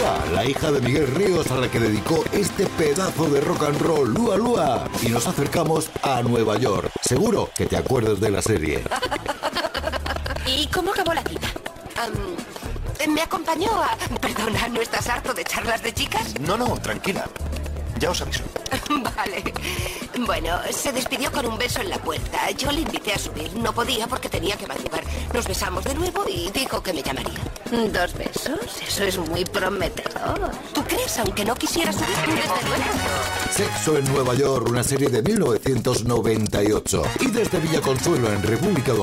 Lua, la hija de Miguel Ríos, a la que dedicó este pedazo de rock and roll, Lua Lua. Y nos acercamos a Nueva York. Seguro que te acuerdas de la serie. ¿Y cómo acabó la cita? Me acompañó a... Perdona, ¿no estás harto de charlas de chicas? No, tranquila. Ya os aviso. Vale. Bueno, se despidió con un beso en la puerta. Yo le invité a subir. No podía porque tenía que madrugar. Nos besamos de nuevo y dijo que me llamaría. 2 besos, eso es muy prometedor. ¿Tú crees, aunque no quisiera subir? Desde luego. Sexo en Nueva York, una serie de 1998. Y desde Villaconsuelo, en República